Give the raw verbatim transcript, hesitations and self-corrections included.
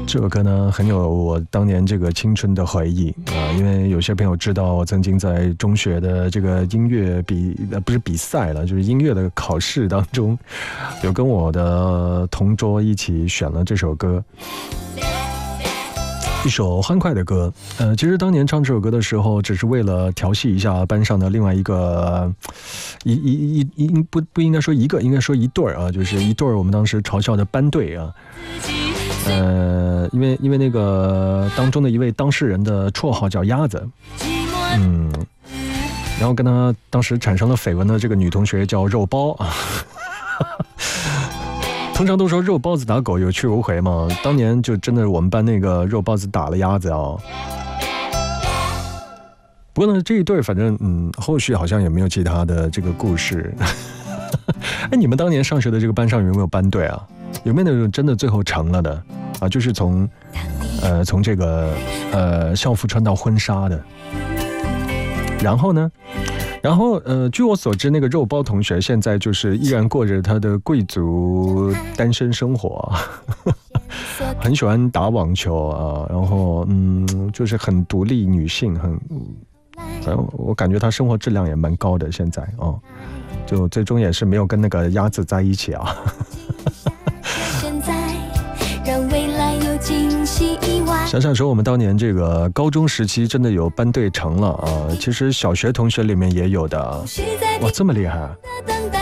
这首歌呢，很有我当年这个青春的回忆啊、呃，因为有些朋友知道我曾经在中学的这个音乐比呃不是比赛了，就是音乐的考试当中，有跟我的同桌一起选了这首歌，一首欢快的歌。呃，其实当年唱这首歌的时候，只是为了调戏一下班上的另外一个一一一一不不应该说一个，应该说一对儿啊，就是一对儿我们当时嘲笑的班队啊。呃，因为因为那个当中的一位当事人的绰号叫鸭子，嗯，然后跟他当时产生了绯闻的这个女同学叫肉包啊。通常都说肉包子打狗有去无回嘛，当年就真的我们班那个肉包子打了鸭子啊。不过呢，这一对反正嗯，后续好像也没有其他的这个故事。哎，你们当年上学的这个班上有没有班队啊？有没有那种真的最后成了的啊？就是从，呃，从这个呃校服穿到婚纱的。然后呢，然后呃，据我所知，那个肉包同学现在就是依然过着他的贵族单身生活，很喜欢打网球啊，然后嗯，就是很独立女性，很，反正我感觉他生活质量也蛮高的。现在啊，就最终也是没有跟那个鸭子在一起啊。想想说我们当年这个高中时期真的有班队成了啊，其实小学同学里面也有的，哇，这么厉害啊！